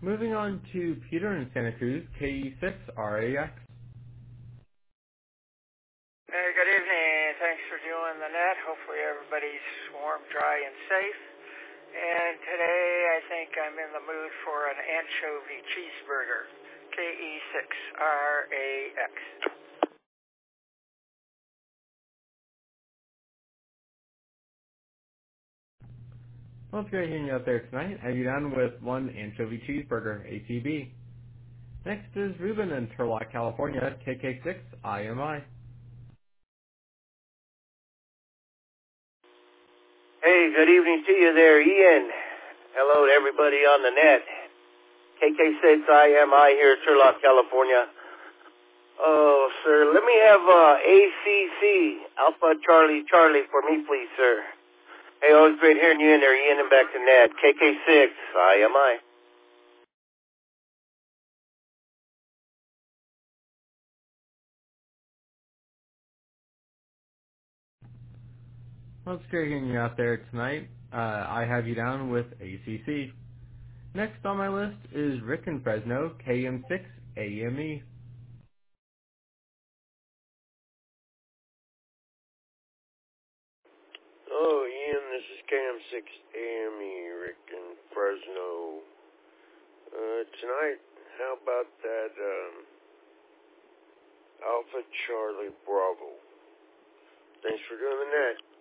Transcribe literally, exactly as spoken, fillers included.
Moving on to Peter in Santa Cruz, K E six R A X. Hey, good evening. Thanks for doing the net. Hopefully everybody's warm, dry, and safe. And today I think I'm in the mood for an anchovy cheeseburger. K E six R A X. Well, it's great hearing you out there tonight. Have you down with one anchovy cheeseburger, A T B. Next is Ruben in Turlock, California, K K six I M I. Hey, good evening to you there, Ian. Hello to everybody on the net. K K six I M I here, Turlock, California. Oh, sir, let me have uh, A C C, Alpha Charlie Charlie, for me, please, sir. Hey, always great hearing you in there, Ian, and back to net. K K six I M I. Well, it's great hearing you out there tonight. Uh, I have you down with A C C. Next on my list is Rick in Fresno, K M six A M E. Oh, Ian, this is K M six A M E, Rick in Fresno. Uh, tonight, how about that, um, Alpha Charlie Bravo? Thanks for doing the net.